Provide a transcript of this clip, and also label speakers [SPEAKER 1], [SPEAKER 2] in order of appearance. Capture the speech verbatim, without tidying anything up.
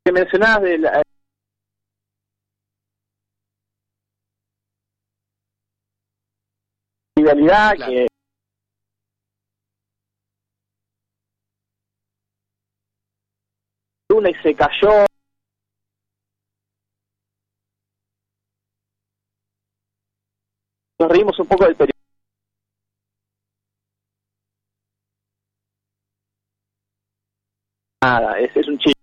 [SPEAKER 1] que mencionabas de la rivalidad, claro, que una y se cayó. Nos reímos un poco del periodismo. Nada, es, es un chiste.